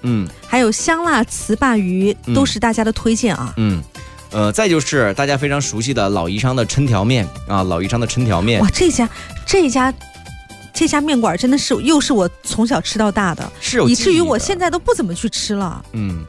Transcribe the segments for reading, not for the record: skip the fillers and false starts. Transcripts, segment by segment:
还有香辣糍粑鱼，都是大家的推荐啊。 再就是大家非常熟悉的老宜昌的抻条面啊，老宜昌的抻条面。 哇，这家面馆真的是又是我从小吃到大的，以至于我现在都不怎么去吃了。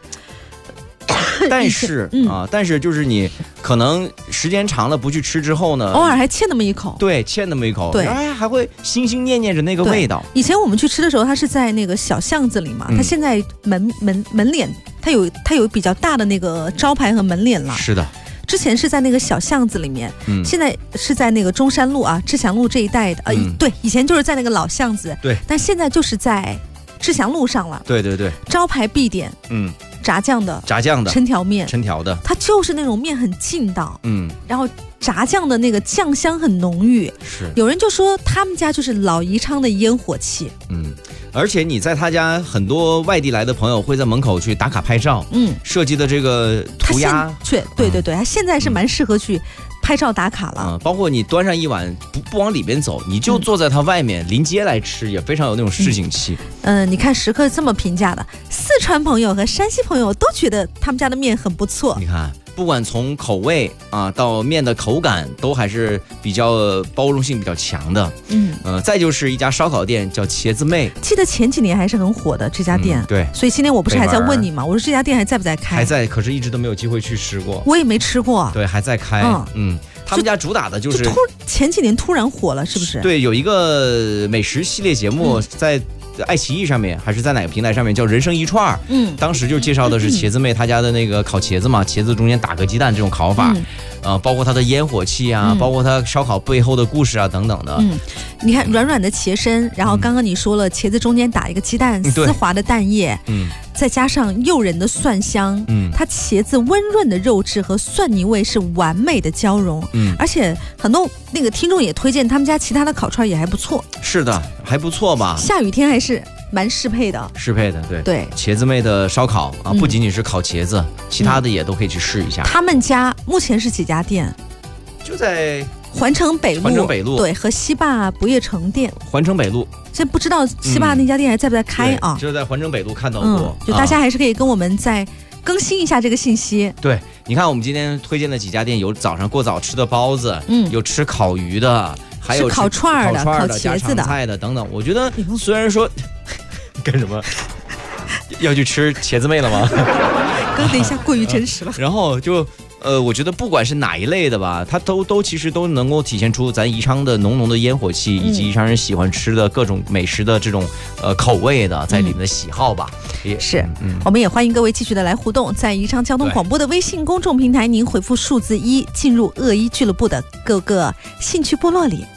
但是就是你可能时间长了不去吃之后呢， 偶尔还欠那么一口。 对，欠那么一口， 对， 还会心心念念着那个味道。 以前我们去吃的时候，它是在那个小巷子里嘛，它现在门脸，它有比较大的那个招牌和门脸了。 是的。 之前是在那个小巷子里面，现在是在那个中山路啊、志祥路这一带的。对，以前就是在那个老巷子， 对， 但现在就是在志祥路上了。 对对对， 招牌必点，炸酱的抻条面， 抻条的， 它就是那种面很劲道，然后炸酱的那个酱香很浓郁。 是， 有人就说他们家就是老宜昌的烟火气。 而且你在他家，很多外地来的朋友会在门口去打卡拍照。设计的这个涂鸦， 对，他现在是蛮适合去拍照打卡了。 包括你端上一碗不往里边走，你就坐在它外面临街来吃，也非常有那种市井气。 你看食客这么评价的，四川朋友和山西朋友都觉得他们家的面很不错。 你看，不管从口味啊到面的口感，都还是比较包容性比较强的。再就是一家烧烤店叫茄子妹， 记得前几年还是很火的这家店。 对， 所以今天我不是还在问你吗？我说这家店还在不在开？ 还在，可是一直都没有机会去吃过。 我也没吃过。 对，还在开。他们家主打的就是前几年突然火了，是不是？ 对，有一个美食系列节目在爱奇艺上面，还是在哪个平台上面，叫人生一串。当时就介绍的是茄子妹她家的那个烤茄子嘛，茄子中间打个鸡蛋这种烤法。包括它的烟火气啊，包括它烧烤背后的故事啊等等的。 你看软软的茄身，然后刚刚你说了茄子中间打一个鸡蛋，丝滑的蛋液，再加上诱人的蒜香，它茄子温润的肉质和蒜泥味是完美的交融。而且很多那个听众也推荐他们家其他的烤串也还不错。是的，还不错吧？ 下雨天还是蛮适配的。 对，茄子妹的烧烤啊，不仅仅是烤茄子，其他的也都可以去试一下。 他们家目前是几家店？ 就在环城北路，对，和西坝不夜城店。 环城北路， 现在不知道西坝那家店还在不在开啊？ 就是在环城北路看到过。 就大家还是可以跟我们再更新一下这个信息。 对，你看我们今天推荐的几家店，有早上过早吃的包子，有吃烤鱼的，还有烤串的、烤茄子的、 菜的等等。我觉得虽然说干什么要去吃茄子妹了吗？ 刚等一下过于真实了。 然后就我觉得不管是哪一类的吧，它都其实都能够体现出咱宜昌的浓浓的烟火气，以及宜昌人喜欢吃的各种美食的这种口味的在里面的喜好吧。也是，我们也欢迎各位继续的来互动，在宜昌交通广播的微信公众平台，您回复数字1进入鄂一俱乐部的各个兴趣部落里。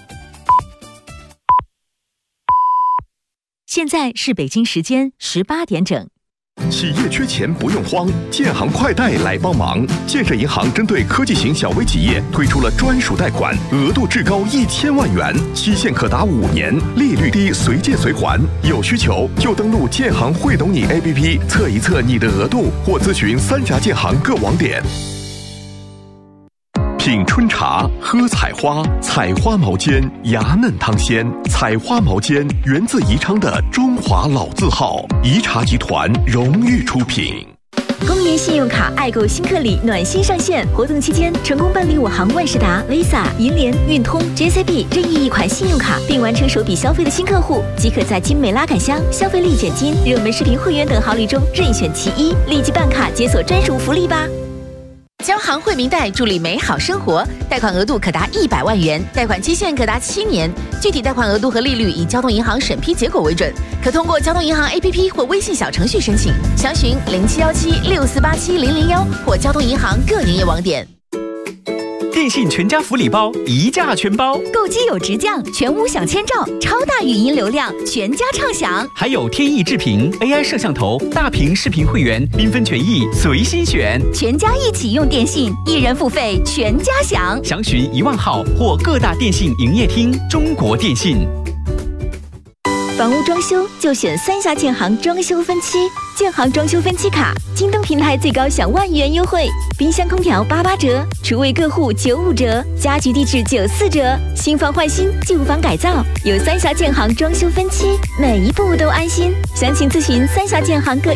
现在是北京时间18点整。 企业缺钱不用慌，建行快贷来帮忙。建设银行针对科技型小微企业推出了专属贷款，额度至高1000万元，期限可达5年，利率低，随借随还。有需求就登录建行会懂你 APP 测一测你的额度，或咨询3家建行各网点。品春茶，喝采花，采花毛尖，芽嫩汤鲜。采花毛尖源自宜昌的中华老字号，宜茶集团荣誉出品。 公园信用卡爱购新客礼暖心上线，活动期间成功办理我行万事达、Visa、银联、运通、JCB 任意一款信用卡，并完成首笔消费的新客户，即可在精美拉杆箱、消费力减金、热门视频会员等好礼中任选其一，立即办卡解锁专属福利吧。交行惠民贷助力美好生活，贷款额度可达100万元，贷款期限可达7年，具体贷款额度和利率以交通银行审批结果为准，可通过交通银行 APP 或微信小程序申请，详询071764870001或交通银行各营业网点。 电信全家福利包一价全包， 购机有直降，全屋享千兆，超大语音流量，全家畅享。 还有天翼智屏 AI 摄像头，大屏视频会员，缤纷权益随心选。 全家一起用电信，一人付费全家享。 详询1万号或各大电信营业厅。中国电信。 房屋装修就选3峡建行装修分期，建行装修分期卡，京东平台最高享10000元优惠，冰箱空调88折，厨卫各户95折，家居地质94折，新房换新，旧房改造，有3峡建行装修分期，每一步都安心。详情咨询3峡建行各